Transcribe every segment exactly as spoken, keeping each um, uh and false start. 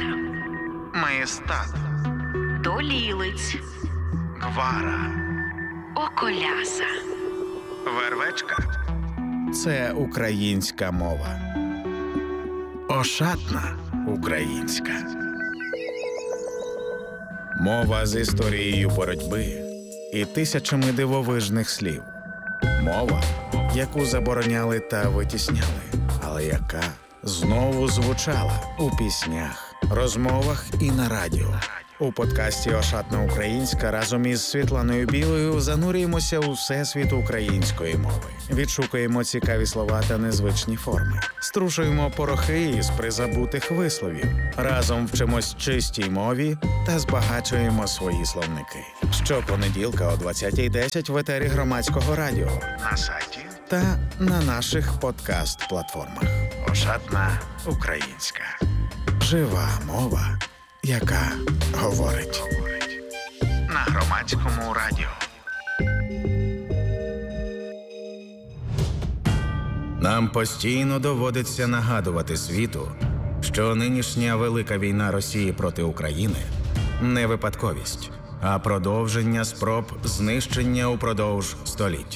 Маєстат, Долілиць, Гвара, Околяса. Вервечка – це українська мова. Ошатна українська. Мова з історією боротьби і тисячами дивовижних слів. Мова, яку забороняли та витісняли, але яка знову звучала у піснях, розмовах і на радіо. У подкасті «Ошатна українська» разом із Світланою Білою занурюємося у всесвіт української мови. Відшукуємо цікаві слова та незвичні форми. Струшуємо порохи із призабутих висловів. Разом вчимось чистій мові та збагачуємо свої словники. Щопонеділка о двадцятій десять в етері Громадського радіо, на сайті та на наших подкаст-платформах. «Ошатна українська». Жива мова, яка говорить. На Громадському радіо. Нам постійно доводиться нагадувати світу, що нинішня велика війна Росії проти України не випадковість, а продовження спроб знищення упродовж століть.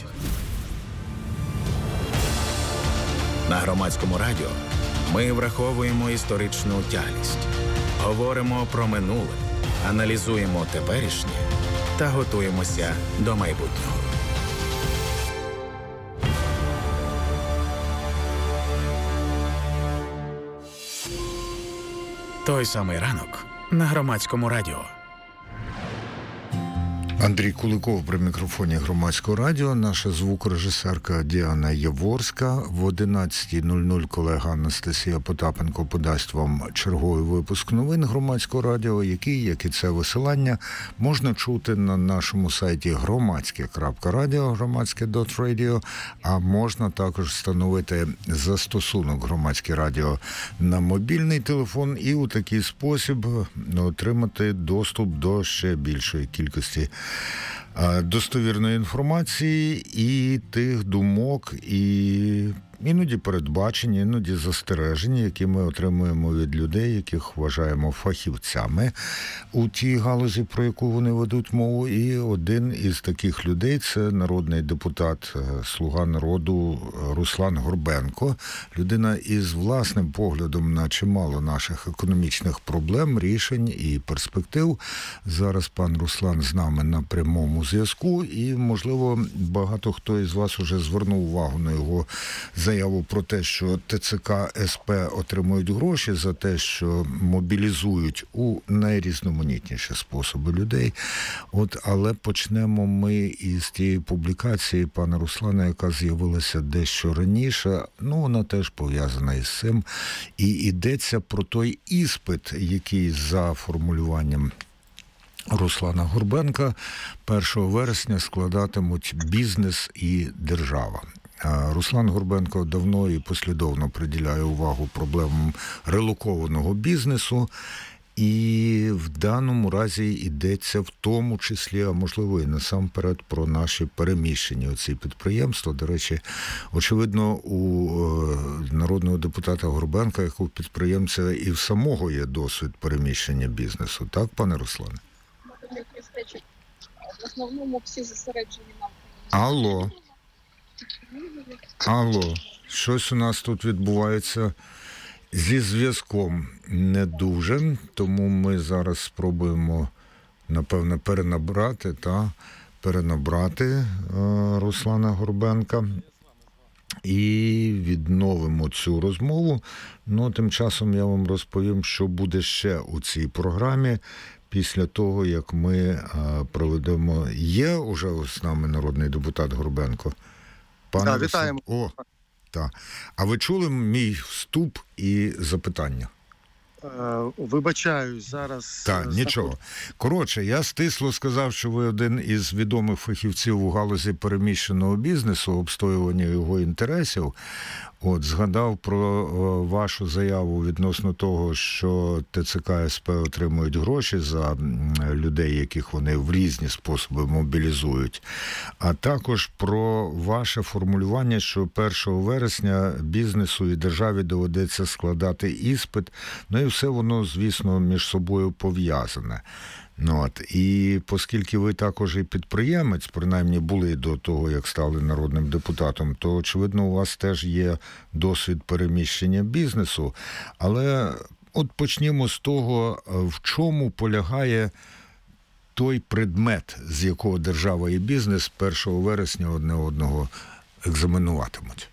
На Громадському радіо ми враховуємо історичну тяглість, говоримо про минуле, аналізуємо теперішнє та готуємося до майбутнього. Той самий ранок на Громадському радіо. Андрій Куликов при мікрофоні Громадського радіо, наша звукорежисерка Діана Яворська. В одинадцятій нуль нуль колега Анастасія Потапенко подасть вам черговий випуск новин Громадського радіо, який, як і це висилання, можна чути на нашому сайті громадське крапка радіо, громадське крапка радіо, а можна також встановити застосунок Громадське радіо на мобільний телефон і у такий спосіб отримати доступ до ще більшої кількості достовірної інформації і тих думок, і іноді передбачення, іноді застереження, які ми отримуємо від людей, яких вважаємо фахівцями у тій галузі, про яку вони ведуть мову. І один із таких людей – це народний депутат, слуга народу Руслан Горбенко. Людина із власним поглядом на чимало наших економічних проблем, рішень і перспектив. Зараз пан Руслан з нами на прямому зв'язку, і, можливо, багато хто із вас уже звернув увагу на його заяву про те, що ТЦК СП отримують гроші за те, що мобілізують у найрізноманітніші способи людей. От, але почнемо ми із тієї публікації пана Руслана, яка з'явилася дещо раніше. Ну, вона теж пов'язана із цим. І йдеться про той іспит, який за формулюванням Руслана Горбенка першого вересня складатимуть бізнес і держава. Руслан Горбенко давно і послідовно приділяє увагу проблемам релокованого бізнесу, і в даному разі йдеться в тому числі, а можливо і насамперед, про наші переміщені оці підприємства. До речі, очевидно, у народного депутата Горбенка, як у підприємця, і в самого є досвід переміщення бізнесу. Так, пане Руслане? В основному всі зосереджені нам. Алло. Алло, щось у нас тут відбувається зі зв'язком не дуже, тому ми зараз спробуємо, напевно, перенабрати, та, перенабрати е, Руслана Горбенка і відновимо цю розмову. Ну, тим часом я вам розповім, що буде ще у цій програмі після того, як ми е, проведемо... Є уже з нами народний депутат Горбенко? Пане Так, вітаємо. О, так. А ви чули мій вступ і запитання? Е, вибачаюсь, зараз... Так, нічого. Коротше, я стисло сказав, що ви один із відомих фахівців у галузі переміщеного бізнесу, обстоювання його інтересів. От, згадав про о, вашу заяву відносно того, що ТЦК СП отримують гроші за людей, яких вони в різні способи мобілізують. А також про ваше формулювання, що першого вересня бізнесу і державі доведеться складати іспит. Ну і в все воно, звісно, між собою пов'язане. Ну, от. І оскільки ви також і підприємець, принаймні були до того, як стали народним депутатом, то, очевидно, у вас теж є досвід переміщення бізнесу. Але от почнімо з того, в чому полягає той предмет, з якого держава і бізнес першого вересня одне одного екзаменуватимуть.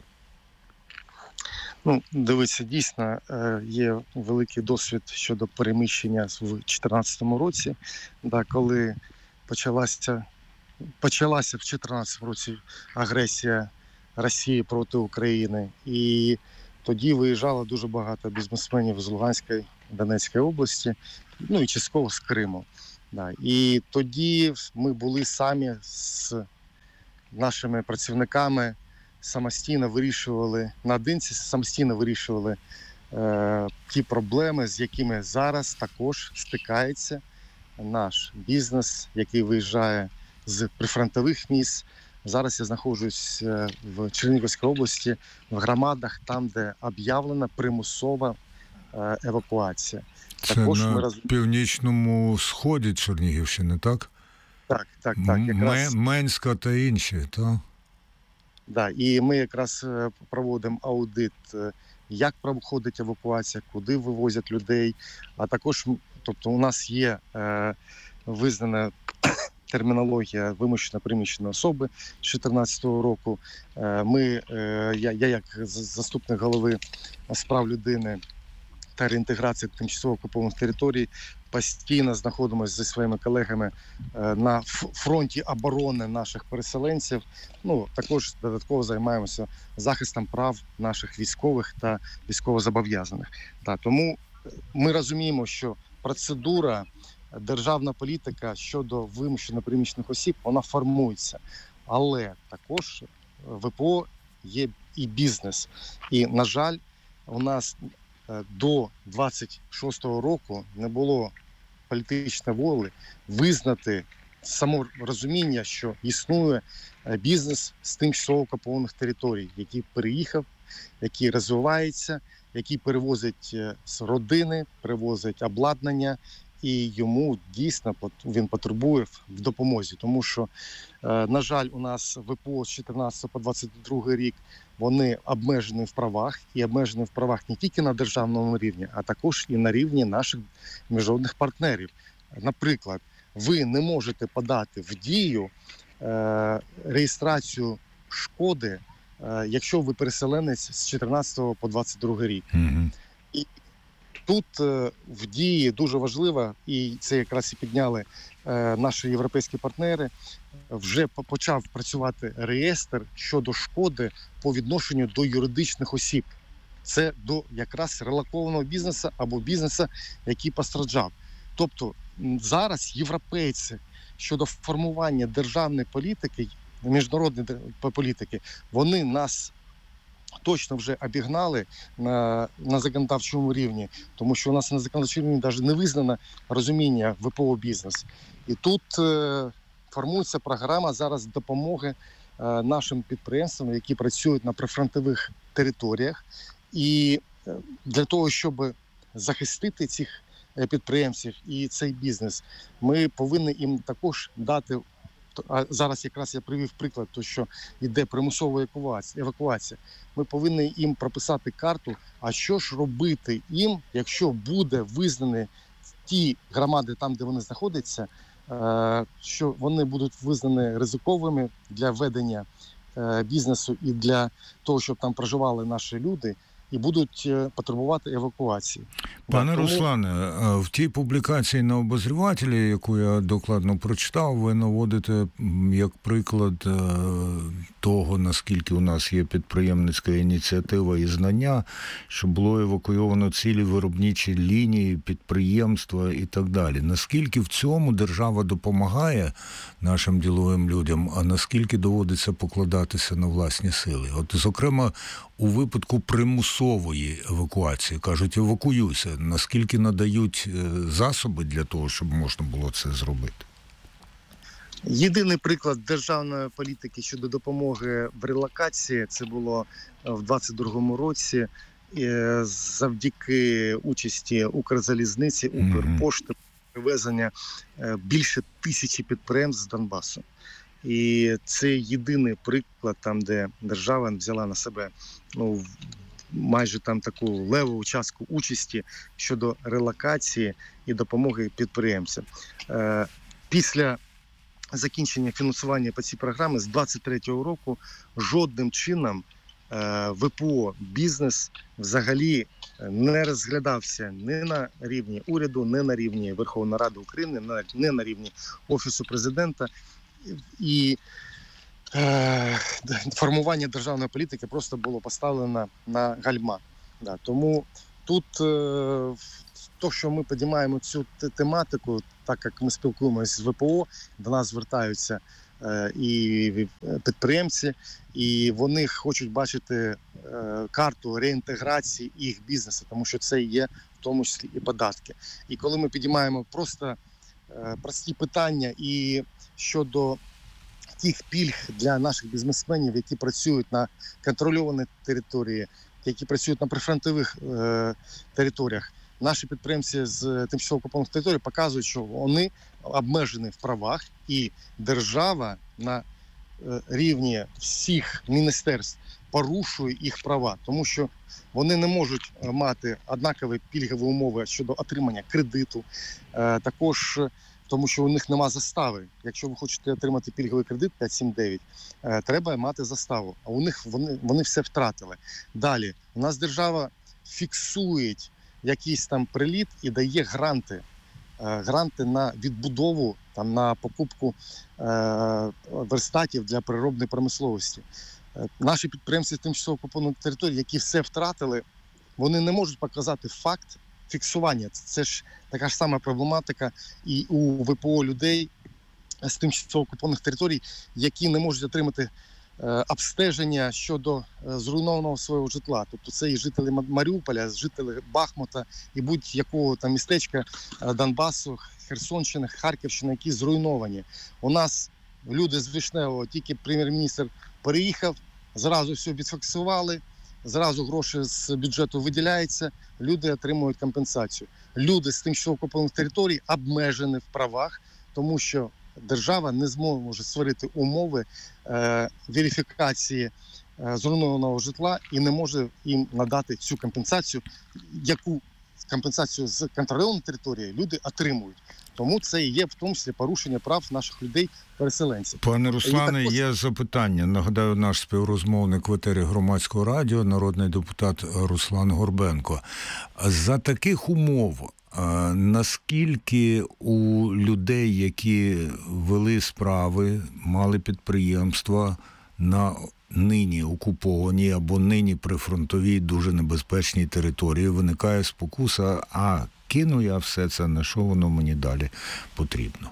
Ну, дивіться, дійсно, є великий досвід щодо переміщення в дві тисячі чотирнадцятому році, да, коли почалася, почалася в дві тисячі чотирнадцятому році агресія Росії проти України. І тоді виїжджало дуже багато бізнесменів з Луганської, Донецької області, ну і частково з Криму. Да. І тоді ми були самі з нашими працівниками, самостійно вирішували, наодинці самостійно вирішували е, ті проблеми, з якими зараз також стикається наш бізнес, який виїжджає з прифронтових міст. Зараз я знаходжусь в Чернігівській області, в громадах, там, де об'явлена примусова е, евакуація. Це також на ми роз... північному сході Чернігівщини, так? Так, так, так. Якраз... Менська та інші, так? Да, і ми якраз проводимо аудит, як проходить евакуація, куди вивозять людей. А також, тобто, у нас є е, визнана термінологія вимушено переміщеної особи з дві тисячі чотирнадцятого року. Е, ми, е, я, я як заступник голови з прав людини та реінтеграції тимчасово окупованих територій постійно знаходимося зі своїми колегами на фронті оборони наших переселенців. Ну, також додатково займаємося захистом прав наших військових та військовозобов'язаних. Та, тому ми розуміємо, що процедура, державна політика щодо вимушено переміщених осіб, вона формується. Але також в ВПО є і бізнес. І, на жаль, у нас до двадцять шостого року не було політичної волі визнати саморозуміння, що існує бізнес з тимчасово окупованих територій, який переїхав, який розвивається, який перевозить з родини, перевозить обладнання, і йому дійсно він потребує в допомозі. Тому що, на жаль, у нас ВПО з чотирнадцятого по двадцять другий рік вони обмежені в правах, і обмежені в правах не тільки на державному рівні, а також і на рівні наших міжнародних партнерів. Наприклад, ви не можете подати в дію е, реєстрацію шкоди, е, якщо ви переселенець з чотирнадцятого по двадцять другий рік. Mm-hmm. І тут е, в дії дуже важливо, і це якраз і підняли е, наші європейські партнери, вже почав працювати реєстр щодо шкоди по відношенню до юридичних осіб. Це до якраз релокованого бізнесу або бізнесу, який постраждав. Тобто зараз європейці щодо формування державної політики, міжнародної політики, вони нас точно вже обігнали на, на законодавчому рівні, тому що у нас на законодавчому рівні навіть не визнано розуміння ВПО бізнес. І тут е, формується програма зараз допомоги е, нашим підприємствам, які працюють на прифронтових територіях. І е, для того, щоб захистити цих підприємців і цей бізнес, ми повинні їм також дати, а зараз якраз я привів приклад, то що йде примусова евакуація, ми повинні їм прописати карту, а що ж робити їм, якщо буде визнані ті громади там, де вони знаходяться, що вони будуть визнані ризиковими для ведення бізнесу і для того, щоб там проживали наші люди, і будуть потребувати евакуації. Пане Тому... Руслане, в тій публікації на обозрівателі, яку я докладно прочитав, ви наводите як приклад того, наскільки у нас є підприємницька ініціатива і знання, що було евакуйовано цілі виробничі лінії, підприємства і так далі. Наскільки в цьому держава допомагає нашим діловим людям, а наскільки доводиться покладатися на власні сили? От, зокрема, у випадку примусової евакуації, кажуть, евакуюйся, наскільки надають засоби для того, щоб можна було це зробити? Єдиний приклад державної політики щодо допомоги в релокації, це було в двадцять другому році, е, завдяки участі Укрзалізниці, Укрпошти, привезення е, більше тисячі підприємств з Донбасу. І це єдиний приклад, там, де держава взяла на себе ну, майже там таку левову частку участі щодо релокації і допомоги підприємцям. Е, після закінчення фінансування по цій програмі з двадцять третього року жодним чином е, ВПО бізнес взагалі не розглядався ні на рівні уряду, ні на рівні Верховної Ради України, ні на рівні Офісу Президента. І е, формування державної політики просто було поставлено на гальма. Да, тому тут е, то, що ми підіймаємо цю тематику, так як ми спілкуємося з ВПО, до нас звертаються е, і підприємці, і вони хочуть бачити е, карту реінтеграції їх бізнесу, тому що це є в тому числі і податки. І коли ми підіймаємо просто е, прості питання і щодо тих пільг для наших бізнесменів, які працюють на контрольованій території, які працюють на прифронтових е, територіях. Наші підприємці з тимчасово окупованих територій показують, що вони обмежені в правах, і держава на е, рівні всіх міністерств порушує їх права, тому що вони не можуть мати однакові пільгові умови щодо отримання кредиту, е, також тому що у них нема застави. Якщо ви хочете отримати пільговий кредит п'ять сім дев'ять, е, треба мати заставу, а у них вони, вони все втратили. Далі, у нас держава фіксує якийсь там приліт і дає гранти. Е, гранти на відбудову, там, на покупку е, верстатів для переробної промисловості. Е, наші підприємці з тимчасово окупованих територій, які все втратили, вони не можуть показати факт фіксування. Це ж така ж сама проблематика і у ВПО людей з тимчасово окупованих територій, які не можуть отримати е, обстеження щодо е, зруйнованого свого житла. Тобто це і жителі Маріуполя, жителі Бахмута і будь-якого там містечка е, Донбасу, Херсонщини, Харківщини, які зруйновані. У нас люди з Вишневого, тільки прем'єр-міністр переїхав, зразу все відфіксували, зразу гроші з бюджету виділяються, люди отримують компенсацію. Люди з тимчасово окупованих територій обмежені в правах, тому що держава не зможе створити умови е, верифікації е, зруйнованого житла і не може їм надати цю компенсацію, яку компенсацію з контрольованої території люди отримують. Тому це і є в тому числі порушення прав наших людей-переселенців. Пане Руслане, також... є запитання. Нагадаю, наш співрозмовник в етері Громадського радіо, народний депутат Руслан Горбенко. За таких умов, наскільки у людей, які вели справи, мали підприємства на нині окупованій або нині прифронтовій дуже небезпечній території, виникає спокуса, а кину я все це, на що воно мені далі потрібно?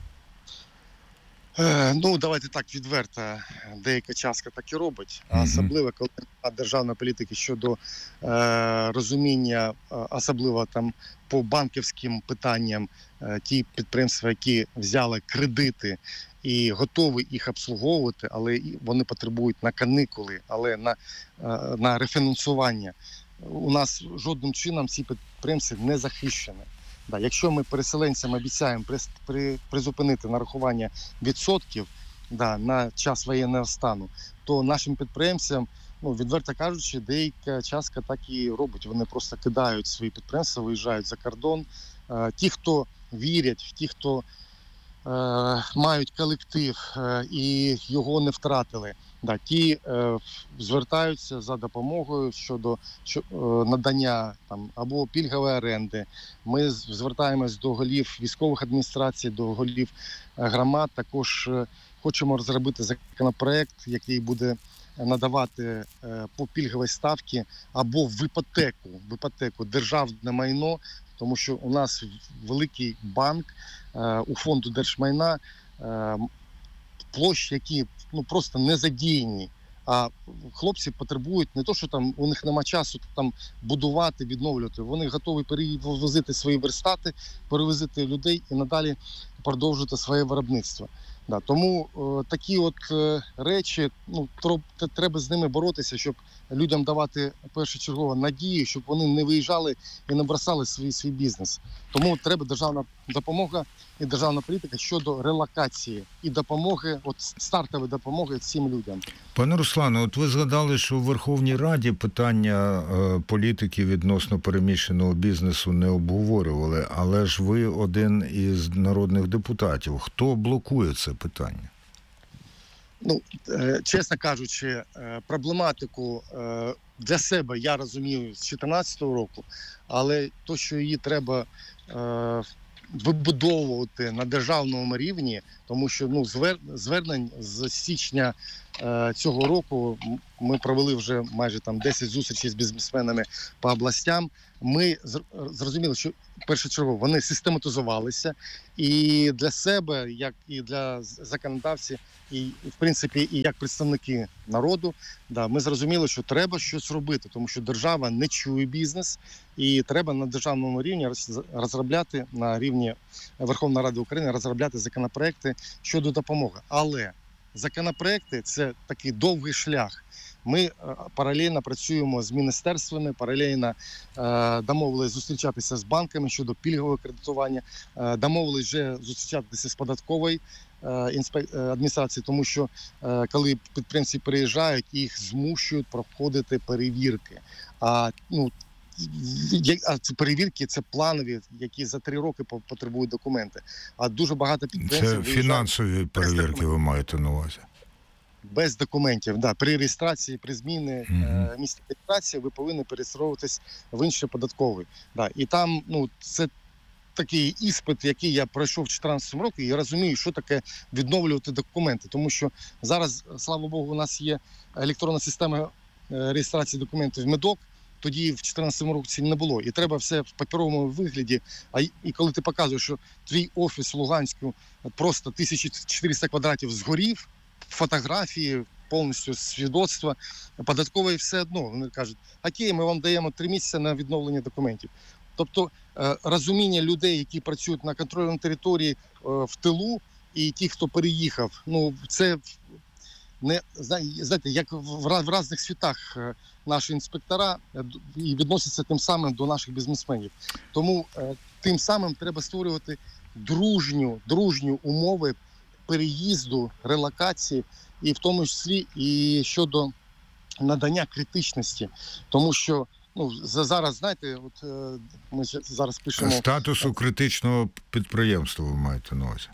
Е, ну, давайте так відверто, деяка частка так і робить, а особливо, коли державна політика щодо е, розуміння, особливо там по банківським питанням, е, ті підприємства, які взяли кредити і готові їх обслуговувати, але вони потребують на канікули, але на, е, на рефінансування. У нас жодним чином ці підприємці не захищені. Да, якщо ми переселенцям обіцяємо при, при, призупинити нарахування відсотків да, на час воєнного стану, то нашим підприємцям, ну, відверто кажучи, деяка частка так і робить. Вони просто кидають свої підприємства, виїжджають за кордон. Е, ті, хто вірять, ті, хто е, мають колектив е, і його не втратили, да, ті е, звертаються за допомогою щодо що, е, надання там або пільгової оренди. Ми звертаємось до голів військових адміністрацій, до голів е, громад. Також е, хочемо розробити законопроект, який буде надавати е, по пільговій ставці або в іпотеку, в іпотеку державне майно, тому що у нас великий банк е, у фонду держмайна, е, площі, які ну просто не задіяні, а хлопці потребують не то, що там у них нема часу там будувати, відновлювати. Вони готові перевозити свої верстати, перевозити людей і надалі продовжувати своє виробництво. Да, тому е, такі от е, речі, ну тро, т- треба з ними боротися, щоб людям давати першочергово надію, щоб вони не виїжджали і не бросали свій свій бізнес. Тому треба державна допомога і державна політика щодо релокації і допомоги, от стартової допомоги цим людям. Пане Руслане, от ви згадали, що в Верховній Раді питання е, політики відносно переміщеного бізнесу не обговорювали, але ж ви один із народних депутатів. Хто блокує це питання? Ну, е, чесно кажучи, е, проблематику е, для себе я розумію з дві тисячі чотирнадцятого року, але то, що її треба е, вибудовувати на державному рівні, тому що ну, звер, звернень з січня е, цього року ми провели вже майже там десять зустрічей з бізнесменами по областям. Ми зрозуміли, що першочергово вони систематизувалися, і для себе, як і для законодавців, і в принципі, і як представники народу, да, ми зрозуміли, що треба щось робити, тому що держава не чує бізнес, і треба на державному рівні розробляти, на рівні Верховної Ради України розробляти законопроекти щодо допомоги. Але законопроекти – це такий довгий шлях. Ми паралельно працюємо з міністерствами, паралельно е, домовились зустрічатися з банками щодо пільгового кредитування, е, домовились вже зустрічатися з податковою е, інспек... адміністрацією, тому що е, коли підприємці приїжджають, їх змушують проходити перевірки. А ну а ці перевірки це планові, які за три роки потребують документи. А дуже багато підприємців це фінансові перевірки. Ви маєте на увазі? Без документів, да, при реєстрації, при зміни mm-hmm. е, місця реєстрації ви повинні перереєстровуватись в інший податковий. Да. І там, ну, це такий іспит, який я пройшов в дві тисячі чотирнадцятому році, і я розумію, що таке відновлювати документи. Тому що зараз, слава Богу, у нас є електронна система реєстрації документів МЕДОК, тоді в дві тисячі чотирнадцятому році не було. І треба все в паперовому вигляді. А і коли ти показуєш, що твій офіс в Луганську просто тисяча чотириста квадратів згорів, фотографії, повністю свідоцтва, податкової все одно. Вони кажуть, окей, ми вам даємо три місяці на відновлення документів. Тобто розуміння людей, які працюють на контрольній території в тилу, і ті, хто переїхав, ну це не, знаєте, як в різних світах наші інспектора і відносяться тим самим до наших бізнесменів. Тому тим самим треба створювати дружню, дружню умови переїзду, релокації, і в тому числі і щодо надання критичності. Тому що ну, зараз, знаєте, от ми зараз пишемо... Статусу критичного підприємства ви маєте на увазі?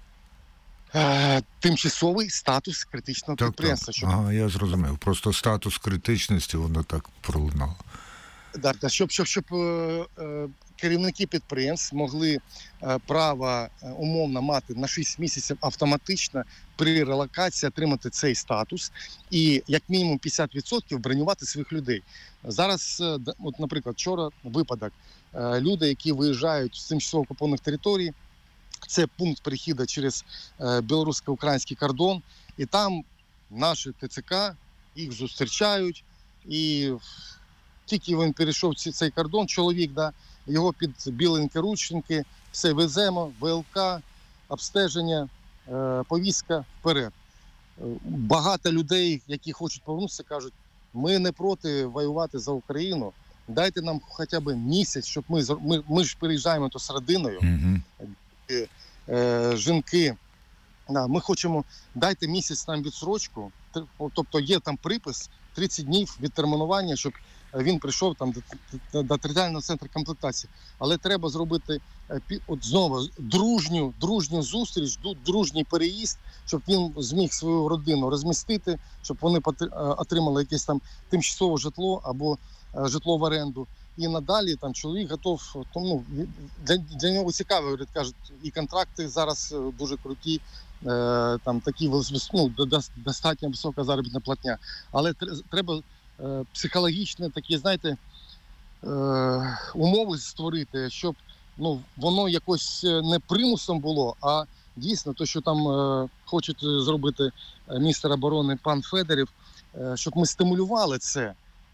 Тимчасовий статус критичного так, підприємства. Так. Щоб... Ага, я зрозумів. Просто статус критичності, воно так пролунало. Так, щоб, щоб, щоб е, е, керівники підприємств могли е, право е, умовно мати на шість місяців автоматично при релокації отримати цей статус і як мінімум п'ятдесят відсотків бронювати своїх людей. Зараз, е, от, наприклад, вчора випадок. Е, люди, які виїжджають з тимчасово окупованих територій, це пункт перехіду через е, білорусько-український кордон, і там наші ТЦК їх зустрічають, і тільки він перейшов цей кордон, чоловік, да, його під біленькі ручники, все веземо, ВЛК, обстеження, е, повістка, вперед. Багато людей, які хочуть повернутися, кажуть, ми не проти воювати за Україну, дайте нам хоча б місяць, щоб ми, ми, ми ж переїжджаємо то з родиною, mm-hmm. е, е, жінки, да, ми хочемо, дайте місяць нам відсрочку, тобто є там припис, тридцять днів відтермінування, щоб він прийшов там до, до територіального центру комплектації. Але треба зробити от знову дружню, дружню зустріч, дружній переїзд, щоб він зміг свою родину розмістити, щоб вони отримали якесь там тимчасове житло або житло в оренду. І надалі там чоловік готов, ну, для, для нього цікаво, кажуть, і контракти зараз дуже круті, е, там такі, ну, достатньо висока заробітна платня. Але треба е, психологічно такі, знаєте, е, умови створити, щоб ну, воно якось не примусом було, а дійсно, то, що там е, хочуть зробити міністр оборони пан Федоров, е, щоб ми стимулювали це.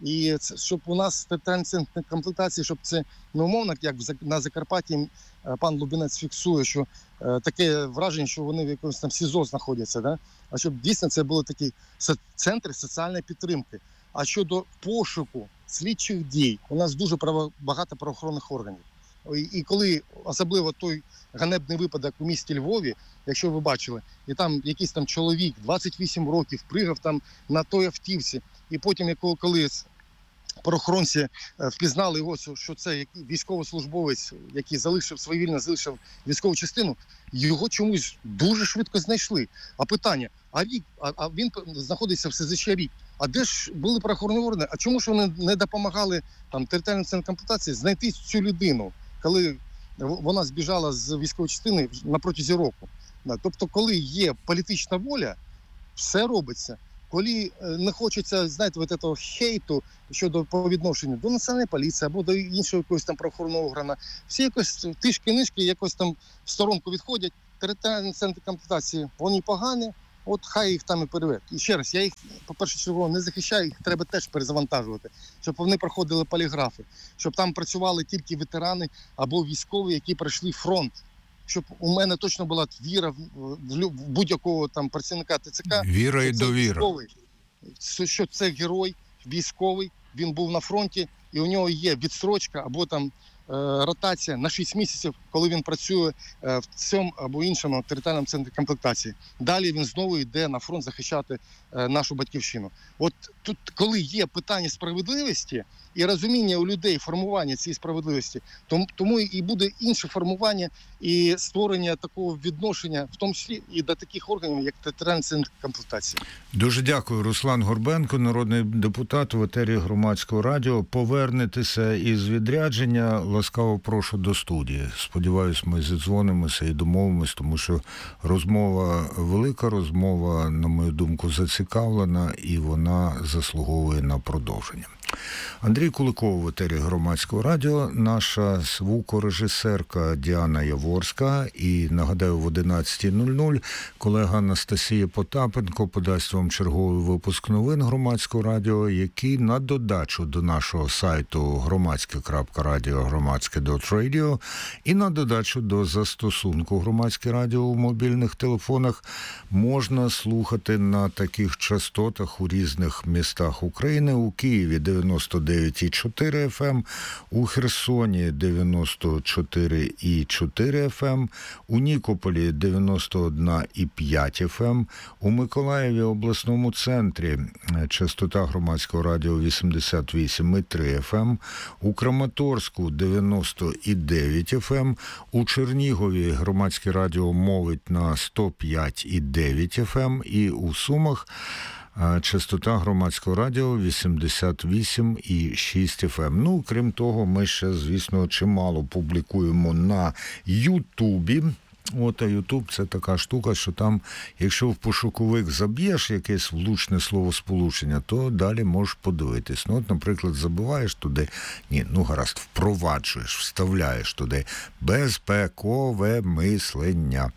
І це, щоб у нас територіальні центри комплектації, щоб це не умовно, як на Закарпатті пан Лубінець фіксує, що е, таке враження, що вони в якомусь там СІЗО знаходяться, да? А щоб дійсно це були такі центри соціальної підтримки. А щодо пошуку слідчих дій, у нас дуже право, багато правоохоронних органів. І, і коли особливо той ганебний випадок у місті Львові, якщо ви бачили, і там якийсь там чоловік двадцять вісім років пригав там на той автівці, і потім, коли правоохоронці впізнали його, що це військовослужбовець, який залишив свавільно залишив військову частину, його чомусь дуже швидко знайшли. А питання, а рік, а, а він знаходиться в СЗЧ рік. А де ж були правоохоронні органи? А чому ж вони не допомагали там територіальній центрі комплектації знайти цю людину, коли вона збіжала з військової частини на протязі року? Тобто, коли є політична воля, все робиться. Коли не хочеться, знаєте, от цього хейту щодо по відношенню до національної поліції або до іншого якогось там правоохоронного органу, всі якось тишки-нишки якось там в сторонку відходять. Територіальні центри комплектації, вони погані, от хай їх там і переведуть. І ще раз, я їх, по-перше, чого не захищаю, їх треба теж перезавантажувати, щоб вони проходили поліграфи, щоб там працювали тільки ветерани або військові, які пройшли фронт. Щоб у мене точно була віра в будь-якого там працівника ТЦК. Віра і довіра. Військовий, що це герой, військовий, він був на фронті, і у нього є відстрочка або там ротація на шість місяців, коли він працює в цьому або іншому територіальному центрі комплектації. Далі він знову йде на фронт захищати нашу батьківщину. От тут, коли є питання справедливості і розуміння у людей формування цієї справедливості, тому, тому і буде інше формування і створення такого відношення, в тому числі і до таких органів, як територіальний центр комплектації. Дуже дякую. Руслан Горбенко, народний депутат в етері Громадського радіо. Повернетеся із відрядження. Ласкаво прошу до студії. Сподіваюсь, ми зідзвонимося і домовимось, тому що розмова велика, розмова, на мою думку, зацікавлена і вона заслуговує на продовження. Андрій Куликов в етері Громадського радіо, наша звукорежисерка Діана Яворська і, нагадаю, в одинадцята нуль нуль колега Анастасія Потапенко подасть вам черговий випуск новин Громадського радіо, який на додачу до нашого сайту громадське крапка радіо громадське крапка радіо і на додачу до застосунку Громадське радіо у мобільних телефонах можна слухати на таких частотах у різних містах України. У Києві дев'яносто дев'ять і чотири еф ем, у Херсоні дев'яносто чотири і чотири еф ем, у Нікополі дев'яносто один і п'ять еф ем, у Миколаєві обласному центрі частота Громадського радіо вісімдесят вісім і три еф ем, у Краматорську дев'яносто і дев'ять еф ем, у Чернігові Громадське радіо мовить на сто п'ять і дев'ять еф ем і у Сумах частота Громадського радіо вісімдесят вісім і шість еф ем. Ну, крім того, ми ще, звісно, чимало публікуємо на Ютубі. От, а Ютуб – це така штука, що там, якщо в пошуковик заб'єш якесь влучне словосполучення, то далі можеш подивитись. Ну, от, наприклад, забиваєш туди, ні, ну, гаразд, впроваджуєш, вставляєш туди безпекове мислення.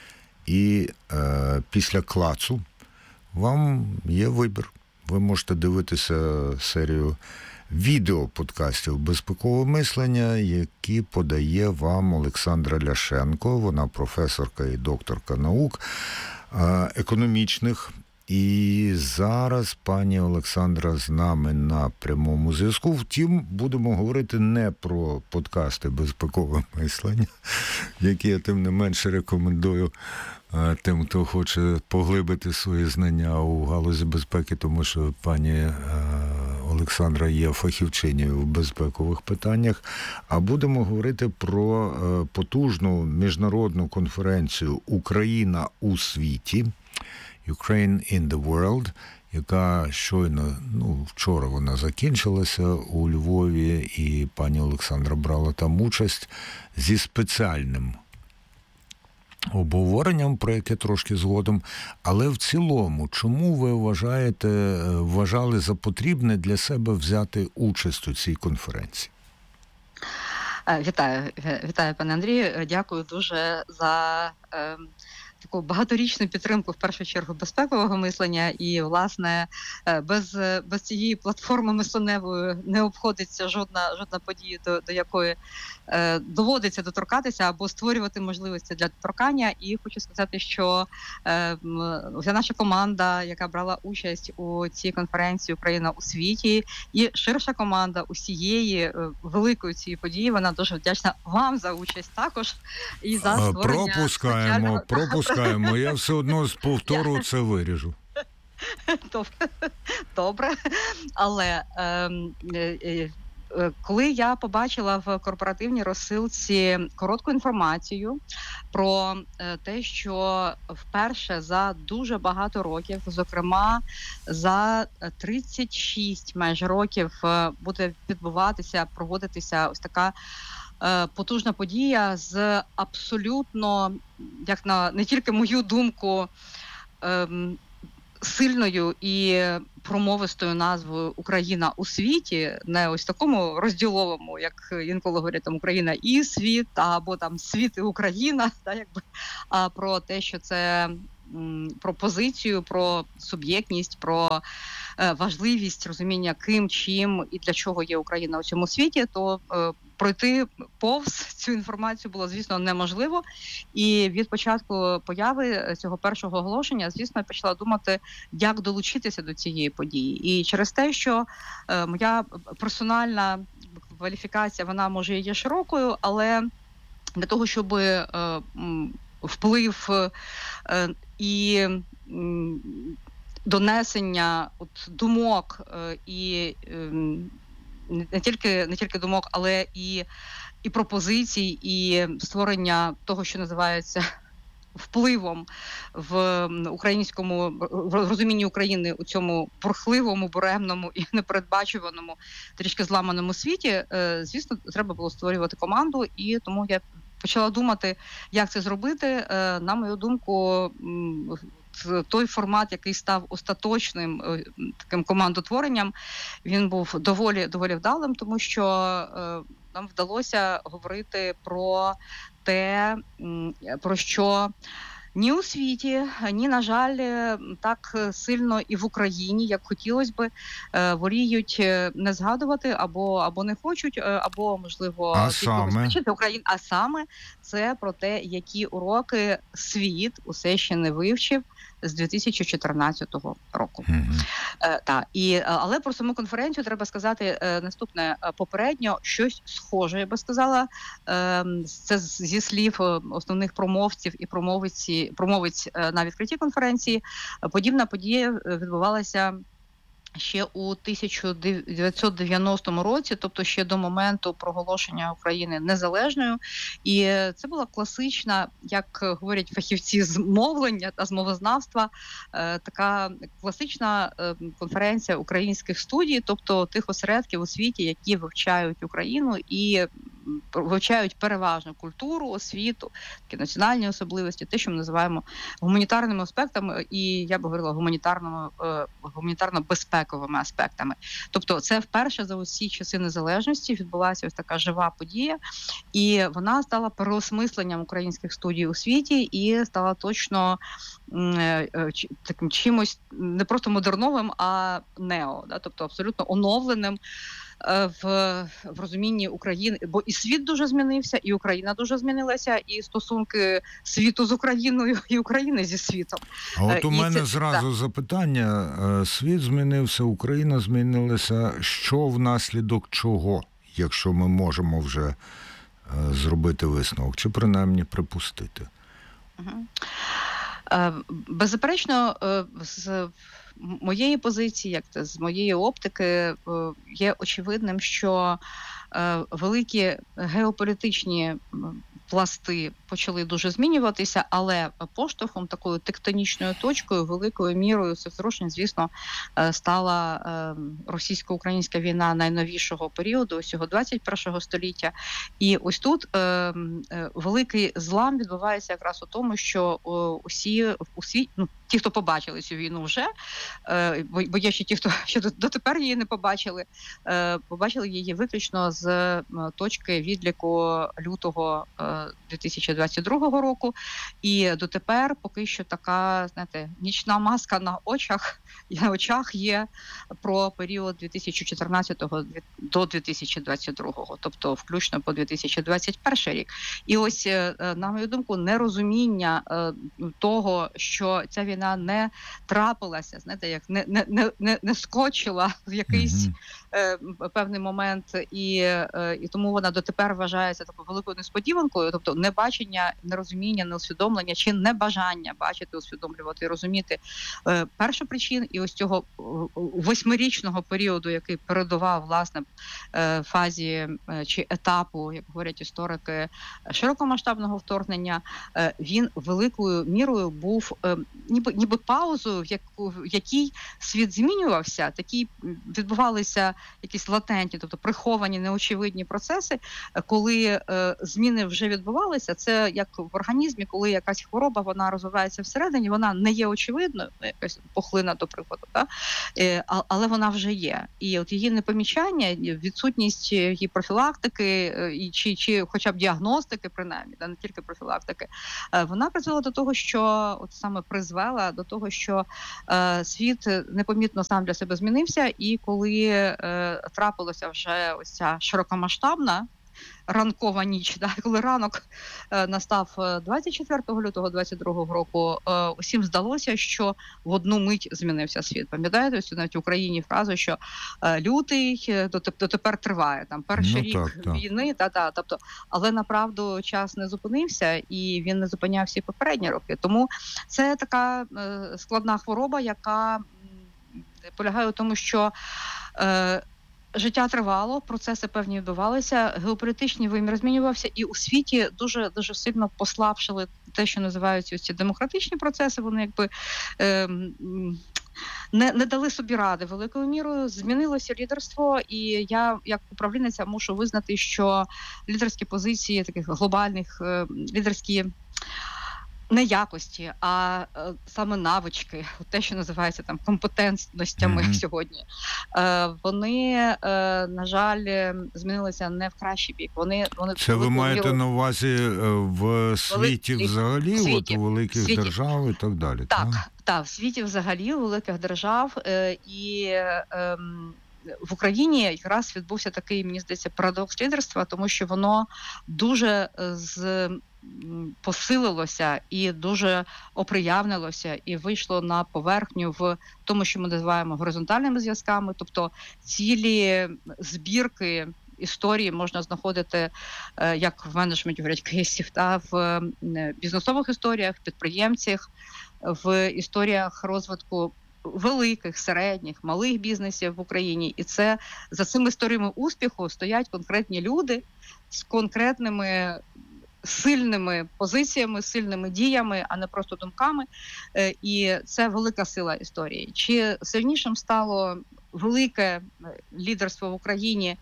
І е, після клацу вам є вибір. Ви можете дивитися серію відеоподкастів «Безпекове мислення», які подає вам Олександра Ляшенко. Вона професорка і докторка наук економічних. І зараз пані Олександра з нами на прямому зв'язку. Втім, будемо говорити не про подкасти «Безпекове мислення», які я тим не менше рекомендую тим, хто хоче поглибити свої знання у галузі безпеки, тому що пані Олександра є фахівчинею в безпекових питаннях. А будемо говорити про потужну міжнародну конференцію «Україна у світі», Ukraine in the World, яка щойно, ну, вчора вона закінчилася у Львові, і пані Олександра брала там участь зі спеціальним обговоренням, про яке трошки згодом. Але в цілому, чому ви вважаєте, вважали за потрібне для себе взяти участь у цій конференції? Вітаю, вітаю, пане Андрію. Дякую дуже за е, таку багаторічну підтримку, в першу чергу, безпекового мислення. І, власне, е, без, без цієї платформи мисленевої не обходиться жодна, жодна подія, до, до якої е, доводиться доторкатися або створювати можливості для доторкання. І хочу сказати, що е, вся наша команда, яка брала участь у цій конференції «Україна у світі», і ширша команда усієї е, великої цієї події, вона дуже вдячна вам за участь також і за А, створення Пропускаємо, спеціального- пропускаємо. Я все одно з повтору це виріжу. Добре. Добре. Але ем, е, е, е, коли я побачила в корпоративній розсилці коротку інформацію про е, те, що вперше за дуже багато років, зокрема за тридцять шість майже років, е, буде відбуватися, проводитися ось така е, потужна подія з абсолютно, як на не тільки мою думку, ем, сильною і промовистою назвою «Україна у світі», не ось такому розділовому, як інколи говорять, там «Україна і світ», або там «Світ і Україна», та, якби, а про те, що це м, про позицію, про суб'єктність, про е, важливість розуміння, ким, чим і для чого є Україна у цьому світі, то е, пройти повз цю інформацію було, звісно, неможливо. І від початку появи цього першого оголошення, звісно, я почала думати, як долучитися до цієї події. І через те, що е, моя персональна кваліфікація, вона, може, є широкою, але для того, щоб е, м, вплив е, і м, донесення от, думок е, і ем, не тільки не тільки думок, але і, і пропозицій, і створення того, що називається впливом в українському в розумінні України у цьому бурхливому, буремному і непередбачуваному, трішки зламаному світі. Звісно, треба було створювати команду, і тому я почала думати, як це зробити. На мою думку, той формат, який став остаточним таким командотворенням, він був доволі доволі вдалим, тому що е, нам вдалося говорити про те, про що ні у світі, ні, на жаль, так сильно і в Україні, як хотілося би, воліють не згадувати або, або не хочуть, або, можливо, а саме? Україну. А саме це про те, які уроки світ усе ще не вивчив з дві тисячі чотирнадцятого року. Mm-hmm. Е, та, і, але про саму конференцію треба сказати е, наступне. Попередньо щось схоже, я би сказала, е, це зі слів основних промовців і промовиці, промовиць е, на відкритті конференції. Подібна подія відбувалася ще у тисяча дев'ятсот дев'яностому році, тобто ще до моменту проголошення України незалежною. І це була класична, як говорять фахівці з мовлення та з мовознавства, така класична конференція українських студій, тобто тих осередків у світі, які вивчають Україну і вивчають переважно культуру, освіту, такі національні особливості, те, що ми називаємо гуманітарними аспектами, і я би говорила гуманітарними, гуманітарно-безпековими аспектами. Тобто це вперше за усі часи незалежності відбулася ось така жива подія, і вона стала переосмисленням українських студій у світі і стала точно таким чимось не просто модерновим, а нео, да? Тобто абсолютно оновленим В, в розумінні України, бо і світ дуже змінився, і Україна дуже змінилася, і стосунки світу з Україною, і України зі світом. А от у і мене це, зразу да. запитання. Світ змінився, Україна змінилася. Що внаслідок чого, якщо ми можемо вже зробити висновок, чи принаймні припустити? Угу. Беззаперечно, з моєї позиції, як це з моєї оптики, є очевидним, що великі геополітичні пласти почали дуже змінюватися, але поштовхом, такою тектонічною точкою, великою мірою це зрушень, звісно, стала російсько-українська війна найновішого періоду, усього двадцять першого століття. І ось тут великий злам відбувається якраз у тому, що усі, усі ну, ті, хто побачили цю війну вже, е, бо, бо є ще ті, хто ще дотепер її не побачили, е, побачили її виключно з е, точки відліку лютого е, дві тисячі двадцять другого року. І дотепер поки що така, знаєте, нічна маска на очах, на очах є про період дві тисячі чотирнадцятого до дві тисячі двадцять другого, тобто включно по дві тисячі двадцять перший рік. І ось, е, на мою думку, нерозуміння е, того, що ця війна не трапилася, знаєте, як не, не, не, не скочила в якийсь mm-hmm. е, певний момент, і, е, і тому вона дотепер вважається такою великою несподіванкою, тобто небачення, нерозуміння, неусвідомлення чи небажання бачити, усвідомлювати і розуміти е, першопричин і ось цього восьмирічного періоду, який передував, власне, е, фазі е, чи етапу, як говорять історики, широкомасштабного вторгнення, е, він великою мірою був е, ніби, ніби паузою, в, яку, в якій світ змінювався, такі відбувалися якісь латентні, тобто приховані, неочевидні процеси, коли е, зміни вже відбувалися. Це як в організмі, коли якась хвороба, вона розвивається всередині, вона не є очевидною, якась пухлина, до прикладу, та? Е, але вона вже є. І от її непомічання, відсутність її профілактики, і, чи, чи хоча б діагностики, принаймні, да, не тільки профілактики, е, вона призвела до того, що от саме призвела до того, що е, світ непомітно сам для себе змінився, і коли е, трапилося вже ось ця широкомасштабна ранкова ніч, да, коли ранок е, настав двадцять четвертого лютого двадцять другого року, е, усім здалося, що в одну мить змінився світ. Пам'ятаєте, ось навіть в Україні фразу, що е, лютий дотепер триває, там перший ну, рік так, так. війни, та, та, тобто, але направду час не зупинився, і він не зупинявся і попередні роки. Тому це така е, складна хвороба, яка м, полягає у тому, що е, життя тривало, процеси певні відбувалися, геополітичний вимір змінювався, і у світі дуже дуже сильно послабшили те, що називаються ось ці демократичні процеси. Вони якби е, не, не дали собі ради великою мірою. Змінилося лідерство, і я, як управлінниця, мушу визнати, що лідерські позиції таких глобальних, е, лідерські не якості, а е, саме навички, те, що називається там компетентностями mm-hmm. сьогодні, е, вони, е, на жаль, змінилися не в кращий бік. Вони, вони Це ви маєте міру... на увазі в світі Велик... взагалі, світі. От у великих світі. держав і так далі? Так, так, так, в світі взагалі, у великих держав, е, і е, е, в Україні якраз відбувся такий, мені здається, парадокс лідерства, тому що воно дуже з посилилося і дуже оприявнилося і вийшло на поверхню в тому, що ми називаємо горизонтальними зв'язками, тобто цілі збірки історії можна знаходити, як в менеджменті говорять, кейсів, та в бізнесових історіях, підприємцях, в історіях розвитку великих, середніх, малих бізнесів в Україні. І це за цими історіями успіху стоять конкретні люди з конкретними сильними позиціями, сильними діями, а не просто думками. І це велика сила історії. Чи сильнішим стало велике лідерство в Україні?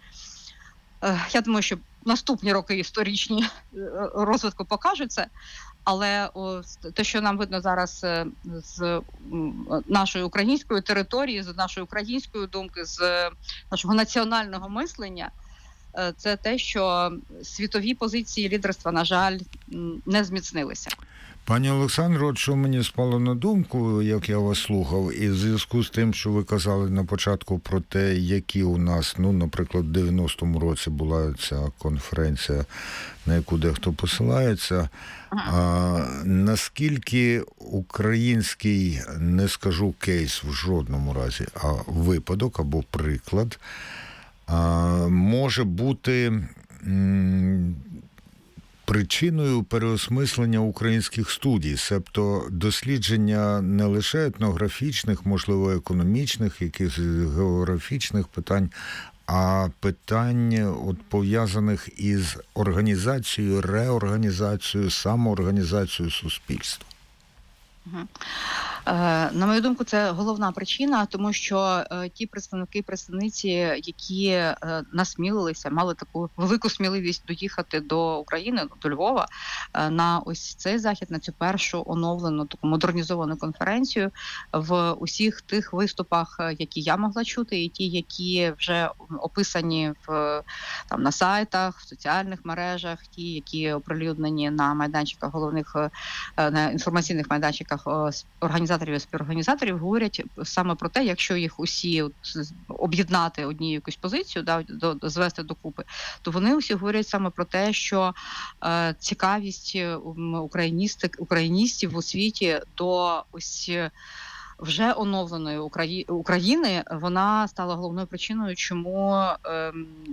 Я думаю, що наступні роки історичні розвитку покажуть це. Але о, те, що нам видно зараз з нашої української території, з нашої української думки, з нашого національного мислення, це те, що світові позиції лідерства, на жаль, не зміцнилися. Пані Олександро, от що мені спало на думку, як я вас слухав, і в зв'язку з тим, що ви казали на початку про те, які у нас, ну, наприклад, в дев'яностому році була ця конференція, на яку дехто посилається, ага. а, наскільки український, не скажу кейс в жодному разі, а випадок або приклад, а, може бути м- причиною переосмислення українських студій, себто дослідження не лише етнографічних, можливо, економічних, якихось географічних питань, а питань от пов'язаних із організацією, реорганізацією, самоорганізацією суспільства. На мою думку, це головна причина, тому що ті представники, представниці, які насмілилися, мали таку велику сміливість доїхати до України, до Львова, на ось цей захід, на цю першу оновлену, таку модернізовану конференцію, в усіх тих виступах, які я могла чути, і ті, які вже описані в там на сайтах, в соціальних мережах, ті, які оприлюднені на майданчиках головних, на інформаційних майданчиках організаторів і співорганізаторів, говорять саме про те, якщо їх усі от, об'єднати однією якусь позицію, да, до, до, звести докупи, то вони усі говорять саме про те, що е, цікавість україністик, україністів у світі до ось вже оновленої Украї... України, вона стала головною причиною, чому е,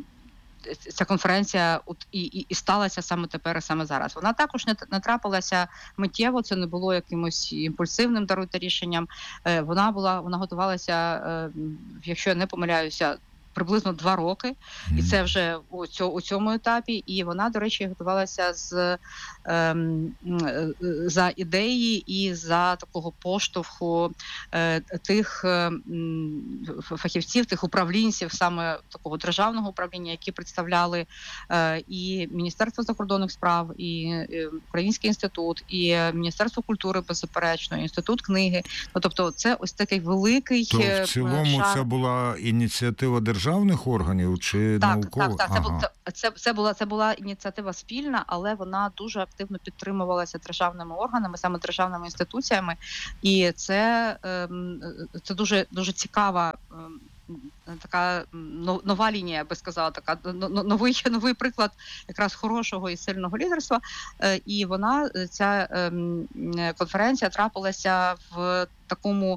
ця конференція от і, і, і сталася саме тепер, і саме зараз. Вона також не, не трапилася миттєво, це не було якимось імпульсивним, даруйте, рішенням. Е, вона була, вона готувалася, е, якщо я не помиляюся, приблизно два роки, і це вже у цьому, у цьому етапі. І вона, до речі, готувалася з ем, за ідеї і за такого поштовху е, тих е, фахівців, тих управлінців, саме такого державного управління, які представляли е, і Міністерство закордонних справ, і е, Український інститут, і Міністерство культури, беззаперечно, Інститут книги. Ну, тобто це ось такий великий То в цілому шар. Це була ініціатива державних органів чи так, наукових? Так, так, ага. це, це, це, була, це була ініціатива спільна, але вона дуже активно підтримувалася державними органами, саме державними інституціями. І це, це дуже, дуже цікава така нова лінія, я би сказала, така новий, новий приклад якраз хорошого і сильного лідерства. І вона, ця конференція трапилася в такому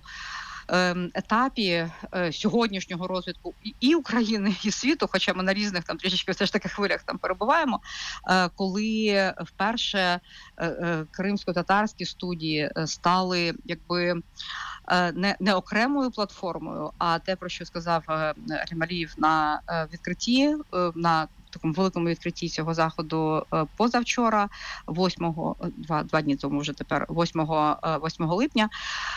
етапі сьогоднішнього розвитку і України, і світу, хоча ми на різних там трішечки все ж таки хвилях там перебуваємо, коли вперше кримсько-татарські студії стали якби не, не окремою платформою, а те, про що сказав Алімалієв на відкритті, на такому великому відкритті цього заходу позавчора, восьмого, два, два дні тому вже тепер, восьмого, восьмого липня,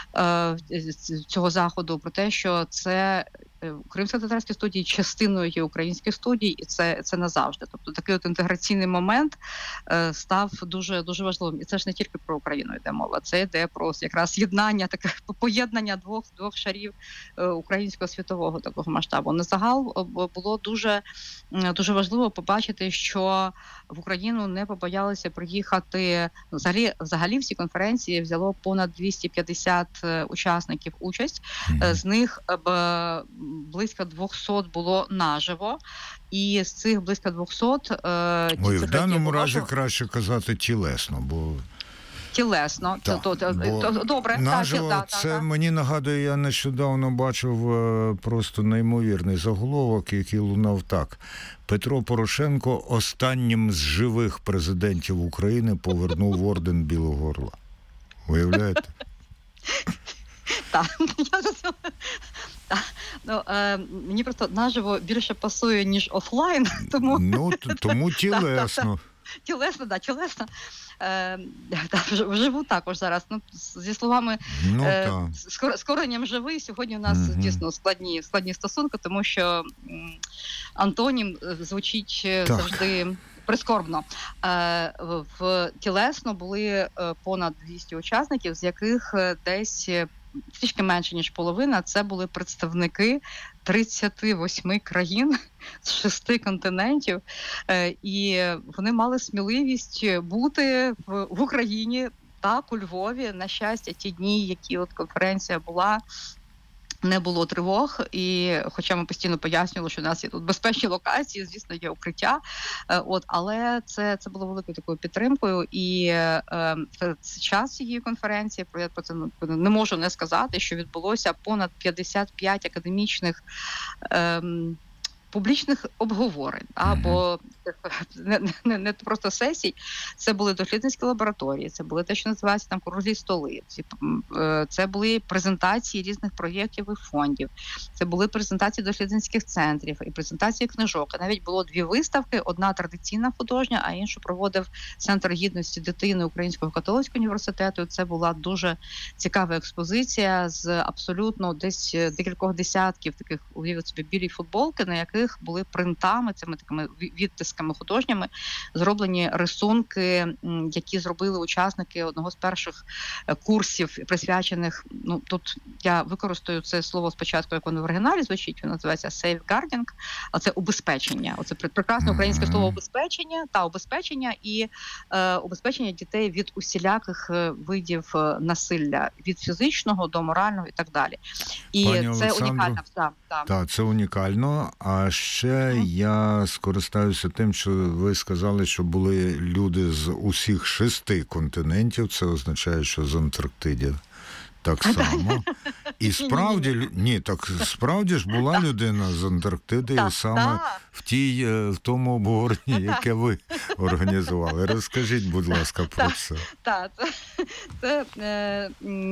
цього заходу, про те, що це кримсько-татарські студії частиною є українських студій, і це, це назавжди. Тобто такий от інтеграційний момент е, став дуже, дуже важливим. І це ж не тільки про Україну йде мова, це йде про якраз єднання, таке поєднання двох, двох шарів е, українського світового такого масштабу. На загал було дуже, дуже важливо побачити, що в Україну не побоялися приїхати. Взагалі, взагалі всі конференції взяло понад двісті п'ятдесят учасників участь, mm-hmm. з них б, близько двісті було наживо, і з цих близько двісті... Е, Ой, в даному разі краще казати тілесно, бо... Тілесно, так, то, то, то, добре. Наживо, так, це так, мені нагадує, я нещодавно бачив е, просто неймовірний заголовок, який лунав так. Петро Порошенко останнім з живих президентів України повернув орден Білого Орла. Уявляєте? Так, я за це... Так. Ну, е, мені просто наживо більше пасує, ніж офлайн, тому... Ну, тому тілесно. Тілесно, так, тілесно. Е, та, вживу також зараз. Ну, зі словами ну, е, з коренням живий, сьогодні у нас угу. дійсно складні, складні стосунки, тому що м, антонім звучить так. завжди прискорбно. Е, в тілесно були е, понад двісті учасників, з яких десь трішки менше, ніж половина, це були представники тридцяти восьми країн з шести континентів, і вони мали сміливість бути в, в Україні, так, у Львові. На щастя, ті дні, які от конференція була, не було тривог, і хоча ми постійно пояснювали, що у нас є тут безпечні локації, звісно, є укриття, от, але це, це було великою такою підтримкою, і е, це час цієї конференції, про я про це не можу не сказати, що відбулося понад п'ятдесят п'ять академічних е, публічних обговорень або не, не, не просто сесій. Це були дослідницькі лабораторії, це були те, що називається там круглі столи. Це були презентації різних проєктів і фондів. Це були презентації дослідницьких центрів і презентації книжок. І навіть було дві виставки: одна традиційна художня, а іншу проводив Центр гідності дитини Українського католицького університету. Це була дуже цікава експозиція з абсолютно десь декількох десятків таких, уявіть собі, білі футболки, на яких були принтами, цими такими відтисками художніми, зроблені рисунки, які зробили учасники одного з перших курсів, присвячених, ну, тут я використаю це слово спочатку, як воно в оригіналі звучить, воно називається safeguarding, а це убезпечення. Оце прекрасне українське слово убезпечення, та убезпечення і е, убезпечення дітей від усіляких видів насилля, від фізичного до морального і так далі. І Пані це Олександру, унікальна. Так, так. Так, це унікально. А ще mm. я скористаюся тим, що ви сказали, що були люди з усіх шести континентів. Це означає, що з Антарктиди так само. І справді, ні, так справді ж була людина з Антарктиди так, саме так. в тій, в тому обговоренні, яке ви організували. Розкажіть, будь ласка, про так, це. Так, це, це е,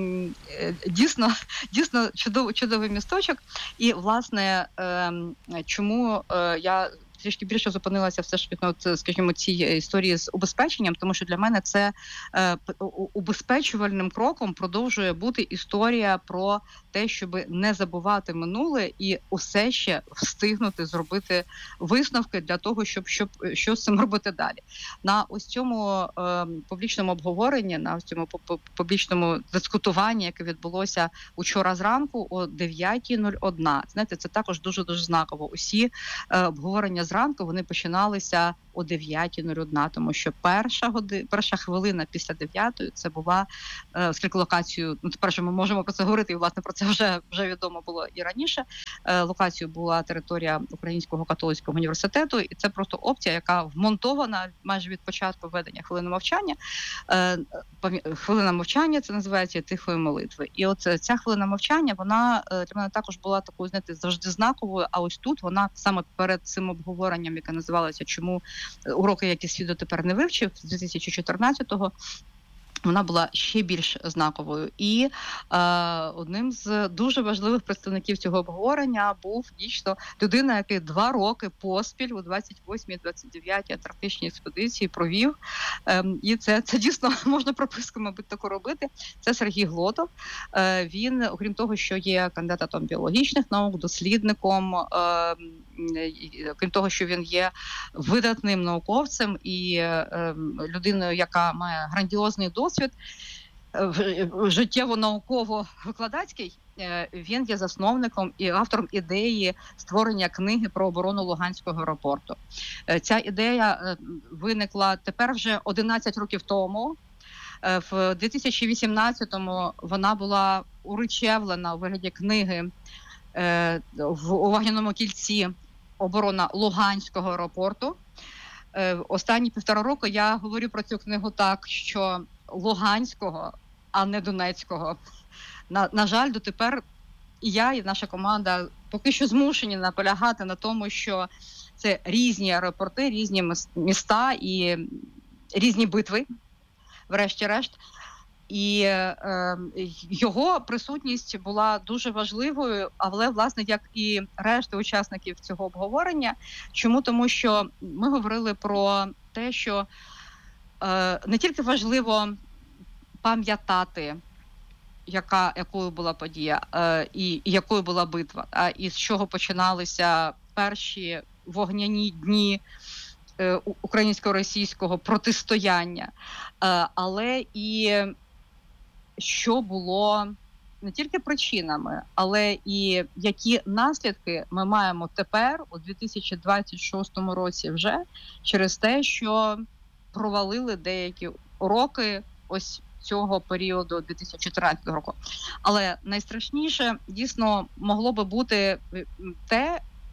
е, дійсно, дійсно чудов, чудовий місточок. І, власне, е, чому е, я трішки більше зупинилася все ж від, скажімо, цій історії з убезпеченням, тому що для мене це е, убезпечувальним кроком продовжує бути історія про те, щоб не забувати минуле і усе ще встигнути зробити висновки для того, щоб, щоб що з цим робити далі. На ось цьому е, публічному обговоренні, на ось цьому публічному дискутуванні, яке відбулося учора зранку о дев'ятій нуль один. Знаєте, це також дуже-дуже знаково. Усі е, обговорення зранку, вони починалися о дев'ятій нуль один, тому що перша годи, перша хвилина після дев'ятої це була, е, оскільки локацію, ну, тепер, що ми можемо про це говорити, і, власне, про це вже, вже відомо було і раніше, е, локацією була територія Українського католицького університету, і це просто опція, яка вмонтована майже від початку введення хвилини мовчання. Е, хвилина мовчання, це називається тихої молитви. І от ця хвилина мовчання, вона для мене також була такою, знаєте, завжди знаковою, а ось тут вона саме перед цим обговоренням, яке називалося «Чому уроки, які світ дотепер не вивчив», з дві тисячі чотирнадцятого, вона була ще більш знаковою. І е, одним з дуже важливих представників цього обговорення був дійсно людина, який два роки поспіль у двадцять восьмій - двадцять дев'ятій антарктичній експедиції провів. Е, і це, це дійсно можна прописку, мабуть, таку робити. Це Сергій Глотов. Е, він, окрім того, що є кандидатом біологічних наук, дослідником, е, окрім того, що він є видатним науковцем і е, людиною, яка має грандіозний досвід, життєво-науково-викладацький, він є засновником і автором ідеї створення книги про оборону Луганського аеропорту. Ця ідея виникла тепер вже одинадцять років тому. В дві тисячі вісімнадцятому вона була урочевлена у вигляді книги в Вогняному кільці «Оборона Луганського аеропорту». Останні півтора року я говорю про цю книгу так, що Луганського, а не Донецького. На, на жаль, дотепер і я, і наша команда поки що змушені наполягати на тому, що це різні аеропорти, різні міста і різні битви, врешті-решт. І е, його присутність була дуже важливою, але, власне, як і решта учасників цього обговорення. Чому? Тому що ми говорили про те, що е, не тільки важливо пам'ятати, яка, якою була подія е, і, і якою була битва, а і з чого починалися перші вогняні дні е, українсько-російського протистояння, е, але і що було не тільки причинами, але і які наслідки ми маємо тепер, у дві тисячі двадцять шостому році вже, через те, що провалили деякі уроки ось цього періоду дві тисячі чотирнадцятого року. Але найстрашніше, дійсно, могло би бути те,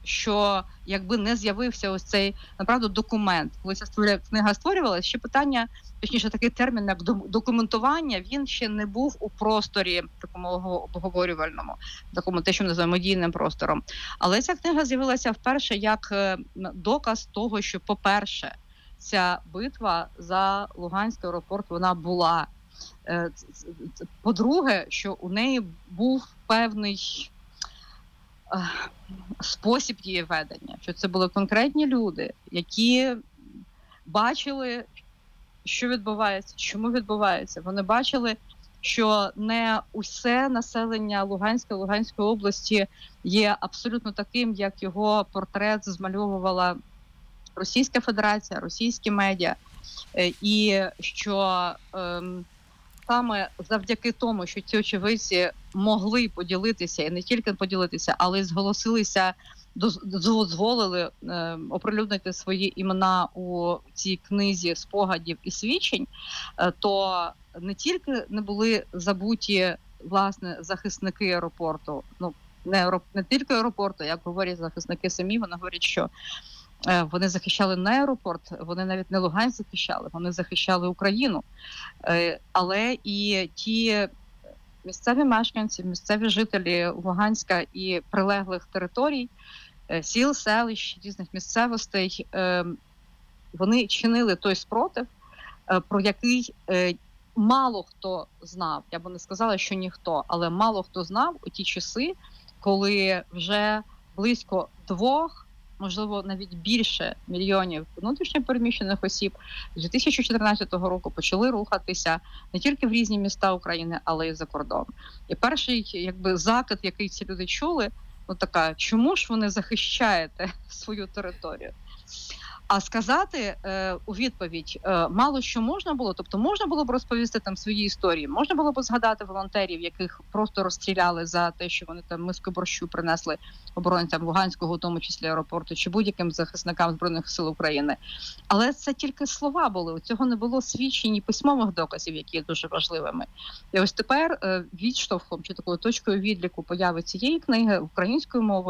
що якби не з'явився ось цей, направду, документ, коли ця створя- книга створювалася, ще питання, точніше, такий термін, як дом- документування, він ще не був у просторі такому ого- обговорювальному, такому те, що ми називаємо медійним простором. Але ця книга з'явилася вперше як е, м, доказ того, що, по-перше, ця битва за Луганський аеропорт, вона була. Е, ц- ц- ц- По-друге, що у неї був певний е, спосіб її ведення, що це були конкретні люди, які бачили, що відбувається, чому відбувається. Вони бачили, що не усе населення Луганська, Луганської області є абсолютно таким, як його портрет змальовувала Російська Федерація, російські медіа, Е, і що ем, саме завдяки тому, що ці очевидці могли поділитися, і не тільки поділитися, але й зголосилися, доз- дозволили е, оприлюднити свої імена у цій книзі спогадів і свідчень, е, то не тільки не були забуті, власне, захисники аеропорту, ну не, аероп- не тільки аеропорту, як говорять захисники самі, вони говорять, що е, вони захищали не аеропорт, вони навіть не Луганськ захищали, вони захищали Україну. Е, Але і ті місцеві мешканці, місцеві жителі Луганська і прилеглих територій, е, сіл, селищ, різних місцевостей, е, вони чинили той спротив, е, про який е, мало хто знав. Я би не сказала, що ніхто, але мало хто знав у ті часи, коли вже близько двох, можливо, навіть більше мільйонів внутрішньо переміщених осіб з дві тисячі чотирнадцятого року почали рухатися не тільки в різні міста України, але й за кордон. І перший, якби, закид, який ці люди чули, ну така: чому ж ви не захищаєте свою територію? А сказати е, у відповідь е, мало що можна було. Тобто можна було б розповісти там свої історії, можна було б згадати волонтерів, яких просто розстріляли за те, що вони там миску борщу принесли оборонцям Луганського, у тому числі аеропорту, чи будь-яким захисникам Збройних сил України. Але це тільки слова були. У цього не було свідчень і письмових доказів, які є дуже важливими. І ось тепер е, відштовхом чи такою точкою відліку появи цієї книги українською мовою